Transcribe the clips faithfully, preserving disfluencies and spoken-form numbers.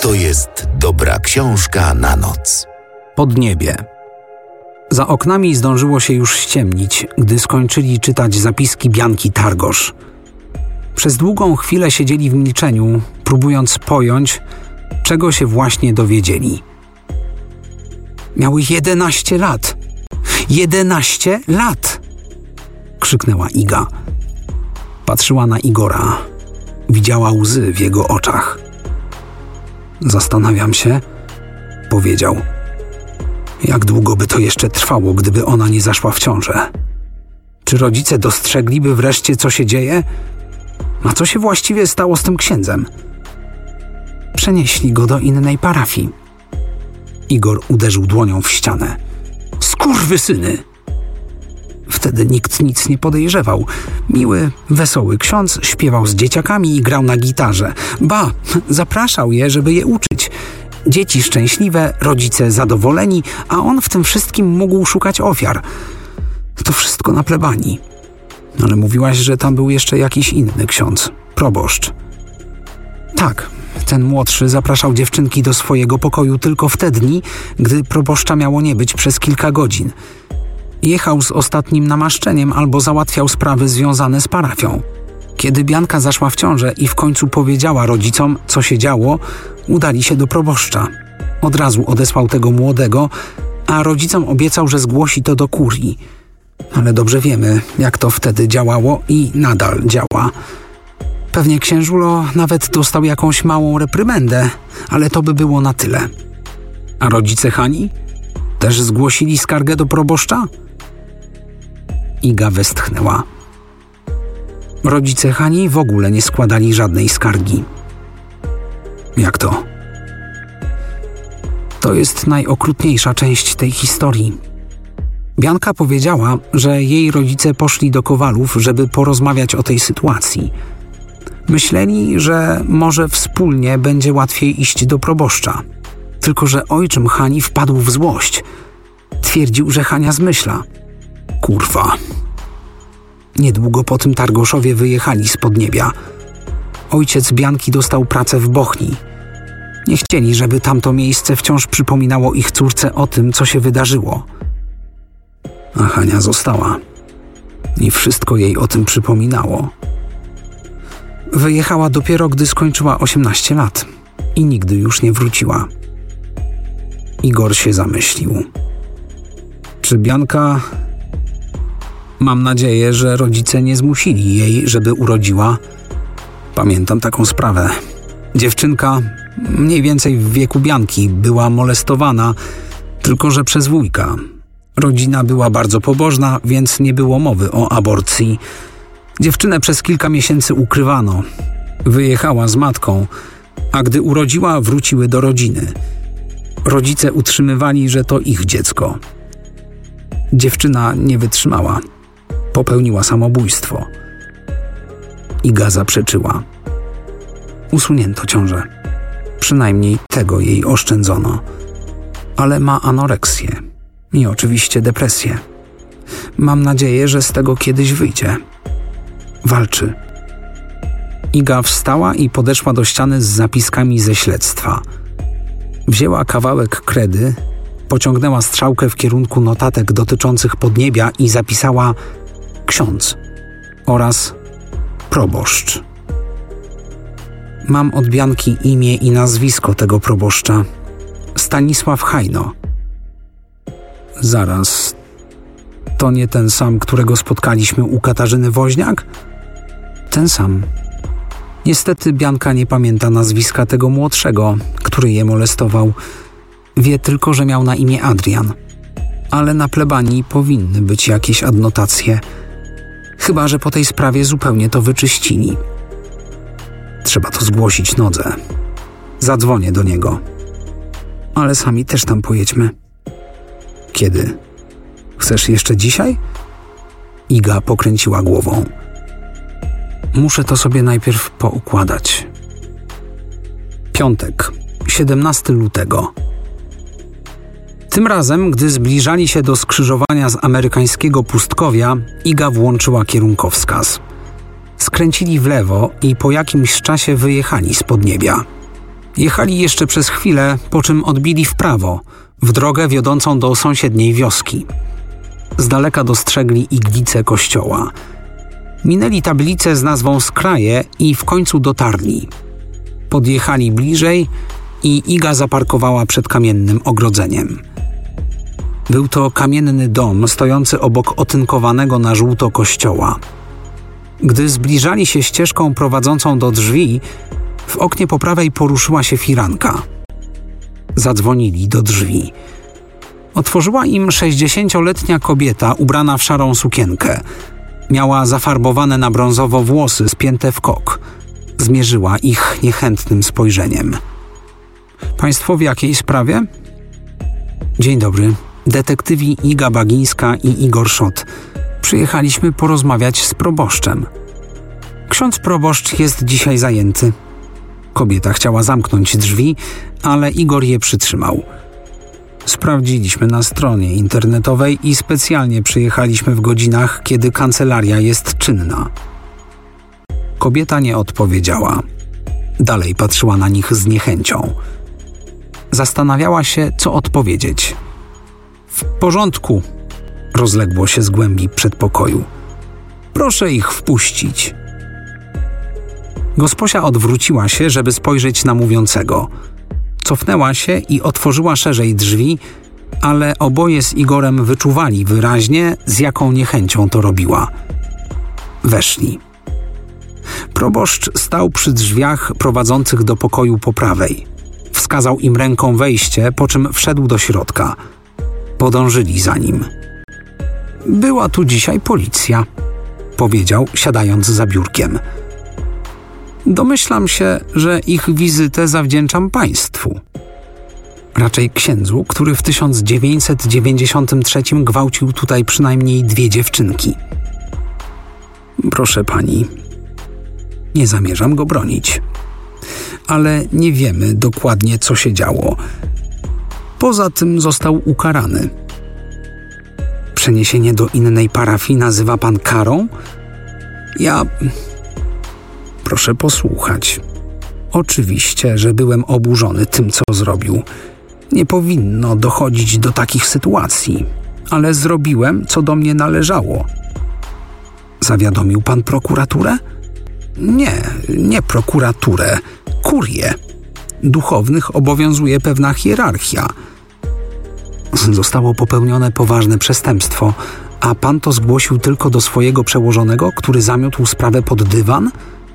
to jest dobra książka na noc. Podniebie. Za oknami zdążyło się już ściemnić, gdy skończyli czytać zapiski Bianki Targosz. Przez długą chwilę siedzieli w milczeniu, próbując pojąć, czego się właśnie dowiedzieli. Miały jedenaście lat. Jedenaście lat! Krzyknęła Iga. Patrzyła na Igora. Widziała łzy w jego oczach. Zastanawiam się, powiedział. Jak długo by to jeszcze trwało, gdyby ona nie zaszła w ciążę? Czy rodzice dostrzegliby wreszcie, co się dzieje? A co się właściwie stało z tym księdzem? Przenieśli go do innej parafii. Igor uderzył dłonią w ścianę. Skurwysyny! Wtedy nikt nic nie podejrzewał. Miły, wesoły ksiądz śpiewał z dzieciakami i grał na gitarze. Ba, zapraszał je, żeby je uczyć. Dzieci szczęśliwe, rodzice zadowoleni, a on w tym wszystkim mógł szukać ofiar. To wszystko na plebanii. Ale mówiłaś, że tam był jeszcze jakiś inny ksiądz, proboszcz. Tak, ten młodszy zapraszał dziewczynki do swojego pokoju tylko w te dni, gdy proboszcza miało nie być przez kilka godzin. Jechał z ostatnim namaszczeniem albo załatwiał sprawy związane z parafią. Kiedy Bianka zaszła w ciążę i w końcu powiedziała rodzicom, co się działo, udali się do proboszcza. Od razu odesłał tego młodego, a rodzicom obiecał, że zgłosi to do kurii. Ale dobrze wiemy, jak to wtedy działało i nadal działa. Pewnie księżulo nawet dostał jakąś małą reprymendę, ale to by było na tyle. A rodzice Hani? Też zgłosili skargę do proboszcza? Iga westchnęła. Rodzice Hani w ogóle nie składali żadnej skargi. Jak to? To jest najokrutniejsza część tej historii. Bianka powiedziała, że jej rodzice poszli do Kowalów, żeby porozmawiać o tej sytuacji. Myśleli, że może wspólnie będzie łatwiej iść do proboszcza. Tylko że ojczym Hani wpadł w złość. Twierdził, że Hania zmyśla. Kurwa. Niedługo po tym Targoszowie wyjechali z Podniebia. Ojciec Bianki dostał pracę w Bochni. Nie chcieli, żeby tamto miejsce wciąż przypominało ich córce o tym, co się wydarzyło. A Hania została. I wszystko jej o tym przypominało. Wyjechała dopiero, gdy skończyła osiemnaście lat i nigdy już nie wróciła. Igor się zamyślił. Czy Bianka... Mam nadzieję, że rodzice nie zmusili jej, żeby urodziła. Pamiętam taką sprawę. Dziewczynka, mniej więcej w wieku Bianki, była molestowana, tylko że przez wujka. Rodzina była bardzo pobożna, więc nie było mowy o aborcji. Dziewczynę przez kilka miesięcy ukrywano. Wyjechała z matką, a gdy urodziła, wróciły do rodziny. Rodzice utrzymywali, że to ich dziecko. Dziewczyna nie wytrzymała. Popełniła samobójstwo. Iga zaprzeczyła. Usunięto ciążę. Przynajmniej tego jej oszczędzono. Ale ma anoreksję. I oczywiście depresję. Mam nadzieję, że z tego kiedyś wyjdzie. Walczy. Iga wstała i podeszła do ściany z zapiskami ze śledztwa. Wzięła kawałek kredy, pociągnęła strzałkę w kierunku notatek dotyczących Podniebia i zapisała ksiądz oraz proboszcz. Mam od Bianki imię i nazwisko tego proboszcza. Stanisław Hajno. Zaraz. To nie ten sam, którego spotkaliśmy u Katarzyny Woźniak? Ten sam. Niestety Bianka nie pamięta nazwiska tego młodszego, który je molestował. Wie tylko, że miał na imię Adrian. Ale na plebanii powinny być jakieś adnotacje. Chyba że po tej sprawie zupełnie to wyczyścili. Trzeba to zgłosić Nodze. Zadzwonię do niego. Ale sami też tam pojedźmy. Kiedy? Chcesz jeszcze dzisiaj? Iga pokręciła głową. Muszę to sobie najpierw poukładać. Piątek, siedemnastego lutego. Tym razem, gdy zbliżali się do skrzyżowania z amerykańskiego pustkowia, Iga włączyła kierunkowskaz. Skręcili w lewo i po jakimś czasie wyjechali z Podniebia. Jechali jeszcze przez chwilę, po czym odbili w prawo, w drogę wiodącą do sąsiedniej wioski. Z daleka dostrzegli iglicę kościoła. Minęli tablicę z nazwą Skraje i w końcu dotarli. Podjechali bliżej i Iga zaparkowała przed kamiennym ogrodzeniem. Był to kamienny dom stojący obok otynkowanego na żółto kościoła. Gdy zbliżali się ścieżką prowadzącą do drzwi, w oknie po prawej poruszyła się firanka. Zadzwonili do drzwi. Otworzyła im sześćdziesięcioletnia kobieta ubrana w szarą sukienkę. Miała zafarbowane na brązowo włosy spięte w kok. Zmierzyła ich niechętnym spojrzeniem. Państwo w jakiej sprawie? Dzień dobry. Detektywi Iga Bagińska i Igor Szot. Przyjechaliśmy porozmawiać z proboszczem. Ksiądz proboszcz jest dzisiaj zajęty. Kobieta chciała zamknąć drzwi, ale Igor je przytrzymał. Sprawdziliśmy na stronie internetowej i specjalnie przyjechaliśmy w godzinach, kiedy kancelaria jest czynna. Kobieta nie odpowiedziała. Dalej patrzyła na nich z niechęcią. Zastanawiała się, co odpowiedzieć. W porządku, rozległo się z głębi przedpokoju. Proszę ich wpuścić. Gosposia odwróciła się, żeby spojrzeć na mówiącego. Cofnęła się i otworzyła szerzej drzwi, ale oboje z Igorem wyczuwali wyraźnie, z jaką niechęcią to robiła. Weszli. Proboszcz stał przy drzwiach prowadzących do pokoju po prawej. Wskazał im ręką wejście, po czym wszedł do środka. Podążyli za nim. Była tu dzisiaj policja, powiedział, siadając za biurkiem. Domyślam się, że ich wizytę zawdzięczam państwu. Raczej księdzu, który w tysiąc dziewięćset dziewięćdziesiątym trzecim gwałcił tutaj przynajmniej dwie dziewczynki. Proszę pani, nie zamierzam go bronić. Ale nie wiemy dokładnie, co się działo. Poza tym został ukarany. Przeniesienie do innej parafii nazywa pan karą? Ja... Proszę posłuchać. Oczywiście, że byłem oburzony tym, co zrobił. Nie powinno dochodzić do takich sytuacji, ale zrobiłem, co do mnie należało. Zawiadomił pan prokuraturę? Nie, nie prokuraturę, kurię. Duchownych obowiązuje pewna hierarchia. Zostało popełnione poważne przestępstwo, a pan to zgłosił tylko do swojego przełożonego, który zamiótł sprawę pod dywan?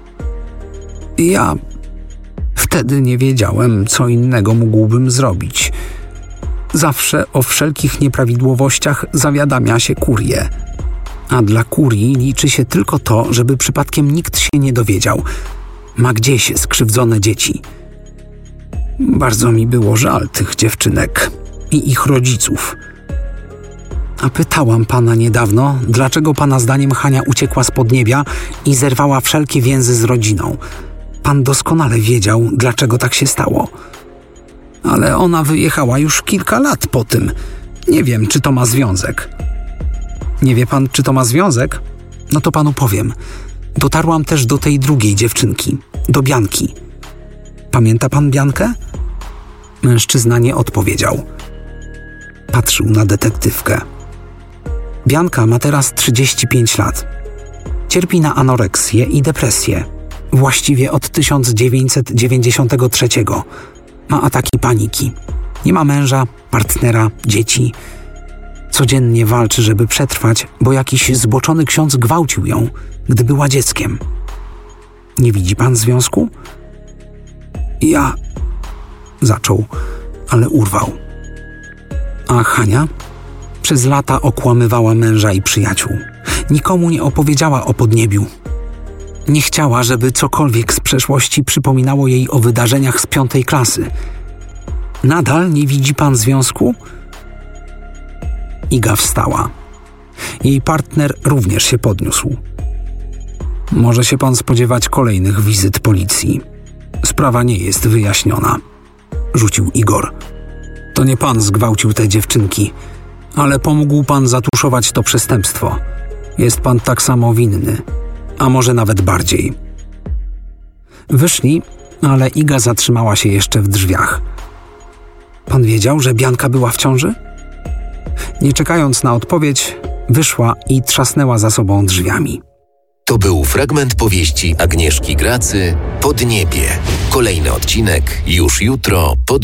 Ja wtedy nie wiedziałem, co innego mógłbym zrobić. Zawsze o wszelkich nieprawidłowościach zawiadamia się kurię. A dla kurii liczy się tylko to, żeby przypadkiem nikt się nie dowiedział. Ma gdzieś skrzywdzone dzieci. Bardzo mi było żal tych dziewczynek i ich rodziców. A pytałam pana niedawno, dlaczego pana zdaniem Hania uciekła z Podniebia i zerwała wszelkie więzy z rodziną. Pan doskonale wiedział, dlaczego tak się stało. Ale ona wyjechała już kilka lat po tym. Nie wiem, czy to ma związek. Nie wie pan, czy to ma związek? No to panu powiem. Dotarłam też do tej drugiej dziewczynki, do Bianki. Pamięta pan Biankę? Mężczyzna nie odpowiedział. Patrzył na detektywkę. Bianka ma teraz trzydzieści pięć lat. Cierpi na anoreksję i depresję. Właściwie od tysiąc dziewięćset dziewięćdziesiątego trzeciego. Ma ataki paniki. Nie ma męża, partnera, dzieci. Codziennie walczy, żeby przetrwać, bo jakiś zboczony ksiądz gwałcił ją, gdy była dzieckiem. Nie widzi pan związku? Ja... Zaczął, ale urwał. A Hania? Przez lata okłamywała męża i przyjaciół. Nikomu nie opowiedziała o Podniebiu. Nie chciała, żeby cokolwiek z przeszłości przypominało jej o wydarzeniach z piątej klasy. Nadal nie widzi pan związku? Iga wstała. Jej partner również się podniósł. Może się pan spodziewać kolejnych wizyt policji. Sprawa nie jest wyjaśniona, rzucił Igor. To nie pan zgwałcił te dziewczynki, ale pomógł pan zatuszować to przestępstwo. Jest pan tak samo winny, a może nawet bardziej. Wyszli, ale Iga zatrzymała się jeszcze w drzwiach. Pan wiedział, że Bianka była w ciąży? Nie czekając na odpowiedź, wyszła i trzasnęła za sobą drzwiami. To był fragment powieści Agnieszki Gracy Podniebie. Kolejny odcinek już jutro po